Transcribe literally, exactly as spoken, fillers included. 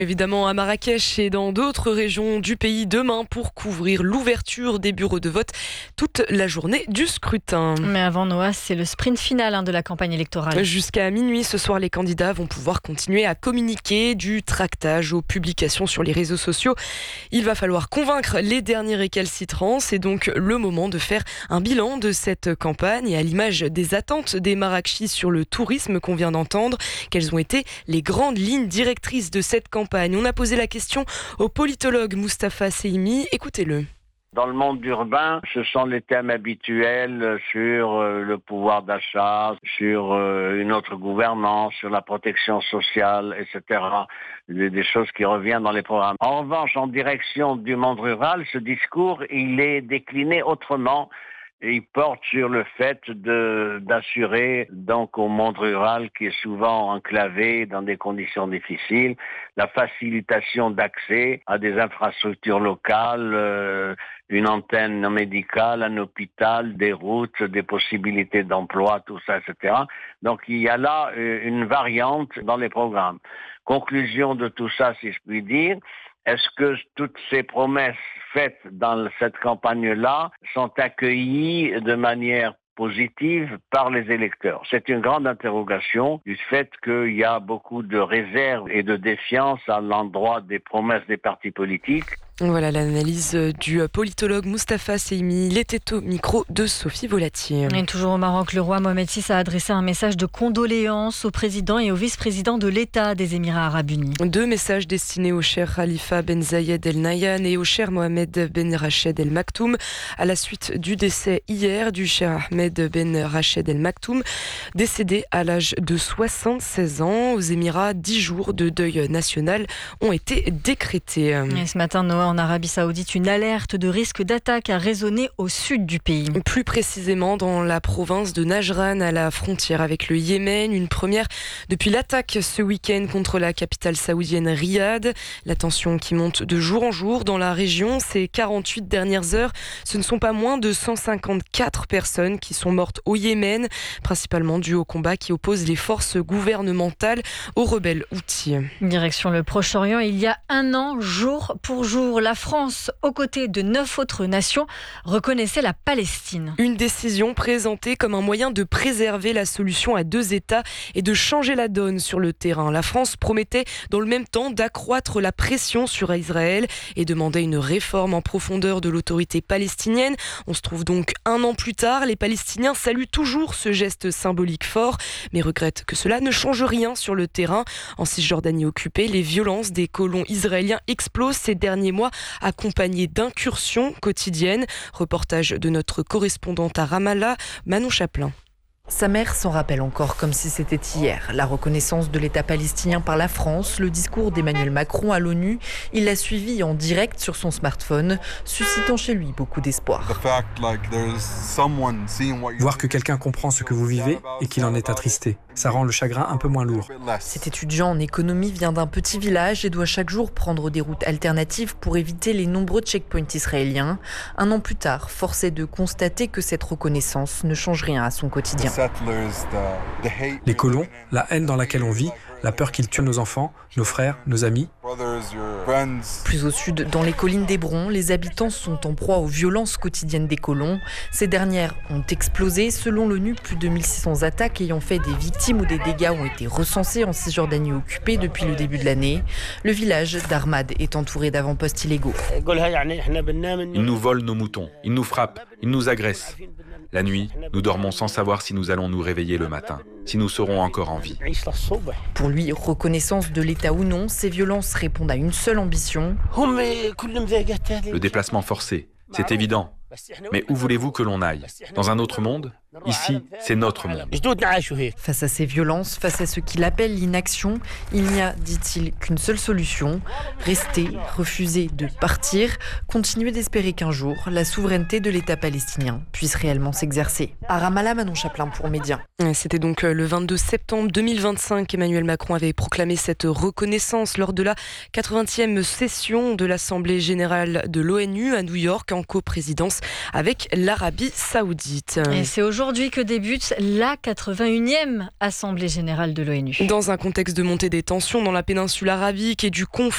Évidemment à Marrakech et dans d'autres régions du pays demain pour couvrir l'ouverture des bureaux de vote toute la journée du scrutin. Mais avant Noah, c'est le sprint final hein, de la campagne électorale. Jusqu'à minuit ce soir, les candidats vont pouvoir continuer à communiquer du tractage aux publications sur les réseaux sociaux. Il va falloir convaincre les derniers récalcitrants. C'est donc le moment de faire un bilan de cette campagne et à l'image des attentes des Marrakechis sur le tourisme qu'on vient d'entendre. Quelles ont été les grandes lignes directrices de cette campagne? On a posé la question au politologue Moustapha Seimi. Écoutez-le. Dans le monde urbain, ce sont les thèmes habituels sur le pouvoir d'achat, sur une autre gouvernance, sur la protection sociale, et cetera. Des choses qui reviennent dans les programmes. En revanche, en direction du monde rural, ce discours, il est décliné autrement. Et il porte sur le fait de, d'assurer donc au monde rural qui est souvent enclavé dans des conditions difficiles, la facilitation d'accès à des infrastructures locales, euh, une antenne médicale, un hôpital, des routes, des possibilités d'emploi, tout ça, et cetera. Donc il y a là une variante dans les programmes. Conclusion de tout ça, si je puis dire. Est-ce que toutes ces promesses faites dans cette campagne-là sont accueillies de manière positive par les électeurs? C'est une grande interrogation du fait qu'il y a beaucoup de réserves et de défiance à l'endroit des promesses des partis politiques. Voilà l'analyse du politologue Moustapha Seimi. Il était au micro de Sophie Volatier. Et toujours au Maroc, le roi Mohamed six a adressé un message de condoléances au président et au vice-président de l'État des Émirats Arabes Unis. Deux messages destinés au cher Khalifa Ben Zayed El Nahyan et au cher Mohamed Ben Rached El Maktoum à la suite du décès hier du cher Ahmed Ben Rached El Maktoum, décédé à l'âge de soixante-seize ans. Aux Émirats, dix jours de deuil national ont été décrétés. Et ce matin, Noah, en Arabie Saoudite, une alerte de risque d'attaque a résonné au sud du pays. Plus précisément dans la province de Najran, à la frontière avec le Yémen. Une première depuis l'attaque ce week-end contre la capitale saoudienne Riyad. La tension qui monte de jour en jour dans la région. Ces quarante-huit dernières heures, ce ne sont pas moins de cent cinquante-quatre personnes qui sont mortes au Yémen, principalement dû au combat qui oppose les forces gouvernementales aux rebelles houthis. Direction le Proche-Orient, il y a un an, jour pour jour, la France, aux côtés de neuf autres nations, reconnaissait la Palestine. Une décision présentée comme un moyen de préserver la solution à deux États et de changer la donne sur le terrain. La France promettait dans le même temps d'accroître la pression sur Israël et demandait une réforme en profondeur de l'autorité palestinienne. On se trouve donc un an plus tard. Les Palestiniens saluent toujours ce geste symbolique fort, mais regrettent que cela ne change rien sur le terrain. En Cisjordanie occupée, les violences des colons israéliens explosent ces derniers mois, accompagné d'incursions quotidiennes. Reportage de notre correspondante à Ramallah, Manon Chaplin. Sa mère s'en rappelle encore comme si c'était hier. La reconnaissance de l'État palestinien par la France, le discours d'Emmanuel Macron à l'ONU, il l'a suivi en direct sur son smartphone, suscitant chez lui beaucoup d'espoir. Voir que quelqu'un comprend ce que vous vivez et qu'il en est attristé, ça rend le chagrin un peu moins lourd. Cet étudiant en économie vient d'un petit village et doit chaque jour prendre des routes alternatives pour éviter les nombreux checkpoints israéliens. Un an plus tard, force est de constater que cette reconnaissance ne change rien à son quotidien. Les colons, la haine dans laquelle on vit, la peur qu'ils tuent nos enfants, nos frères, nos amis. Plus au sud, dans les collines d'Hébron, les habitants sont en proie aux violences quotidiennes des colons. Ces dernières ont explosé. Selon l'ONU, plus de mille six cents attaques ayant fait des victimes ou des dégâts ont été recensés en Cisjordanie occupée depuis le début de l'année. Le village d'Armad est entouré d'avant-postes illégaux. Ils nous volent nos moutons, ils nous frappent, ils nous agressent. La nuit, nous dormons sans savoir si nous allons nous réveiller le matin, si nous serons encore en vie. Pour lui, reconnaissance de l'État ou non, ces violences répondent à une seule ambition. Le déplacement forcé, c'est évident. Mais où voulez-vous que l'on aille? Dans un autre monde? Ici, c'est notre monde. Face à ces violences, face à ce qu'il appelle l'inaction, il n'y a, dit-il, qu'une seule solution. Rester, refuser de partir, continuer d'espérer qu'un jour, la souveraineté de l'État palestinien puisse réellement s'exercer. À Ramallah, Manon Chaplin pour Média. C'était donc le vingt-deux septembre deux mille vingt-cinq qu'Emmanuel Macron avait proclamé cette reconnaissance lors de la quatre-vingtième session de l'Assemblée générale de l'ONU à New York en coprésidence avec l'Arabie Saoudite. Et c'est aujourd'hui que débute la quatre-vingt-unième Assemblée générale de l'ONU. Dans un contexte de montée des tensions dans la péninsule arabique et du conflit